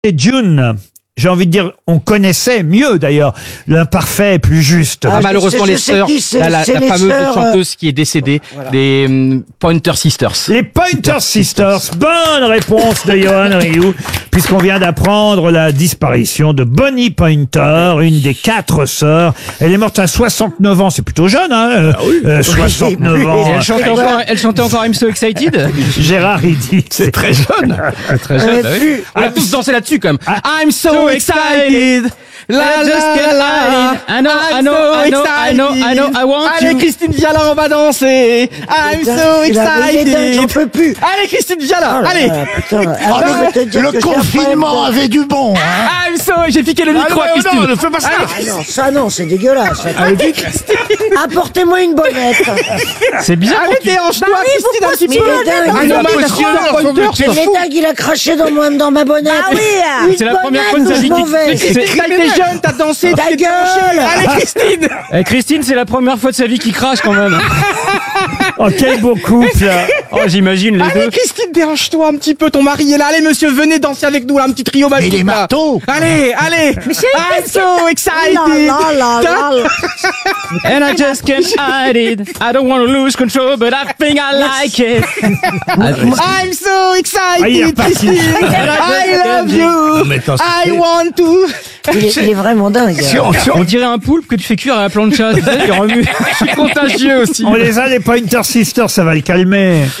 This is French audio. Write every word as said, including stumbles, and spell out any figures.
Et June, j'ai envie de dire, on connaissait mieux d'ailleurs l'imparfait plus juste. Ah, Ah, malheureusement, je les sais sœurs, qui c'est, la, la, c'est la les fameuse sœurs, chanteuse qui est décédée, voilà. des um, Pointer Sisters. Les Pointer Sisters, bonne réponse de Johan Rioux, puisqu'on vient d'apprendre la disparition de Bonnie Pointer, une des quatre sœurs. Elle est morte à soixante-neuf ans, c'est plutôt jeune, hein, euh, soixante-neuf ans. Et elle chantait encore, elle chantait encore I'm So Excited. Gérard, il dit. C'est très jeune. Très jeune. Euh, bah oui. plus- On a tous dansé là-dessus quand même. I'm so excited. La just get light. I know, I know, I know, I know, I know, I want Allez you. Christine Viala, on va danser. I'm Putain, so il a volé dingue, j'en excited. peux plus. Allez Christine Viala, Oh là allez. là, putain. Alors, Ah, je vais te dire le que j'ai un confinement problème de- avait du bon, hein. I'm so, j'ai piqué le micro à non, Christine. non, ne fais pas ça. Ah non, ça non, c'est dégueulasse. Apportez-moi une bonnette. C'est bizarre. Allez, déhanche-toi Christine un petit Mais peu. il est dingue. Ah il non, est mais dingue. monsieur, Mais Pointer, il est dingue, il a craché dans, moi, dans ma bonnette. Ah oui. C'est la première fois de sa vie je m'en qu'il- vais. c'est- T'as été jeune, t'as dansé, Ta t'as été gueule. Allez Christine. Eh, Christine, c'est la première fois de sa vie qu'il crache quand même. Oh, quel beau couple. Oh, j'imagine les Allez deux. Christine, déhanche-toi un petit peu, ton mari est là. Allez monsieur, venez danser avec nous là, un petit trio Mais magique. les là. marteaux. Allez, allez. I'm so excited. là, là, là, là. And I just can't hide it. I don't want to lose control, but I think I like it. I'm so Ah, il est excited, reparti. Christine. I love you. mais attends, I c'est- want to. Il est, il est vraiment dingue. On dirait un poulpe que tu fais cuire à la plancha. Tu sais, qui remue. C'est contagieux aussi. On les a, les Pointer Sisters, ça va le calmer.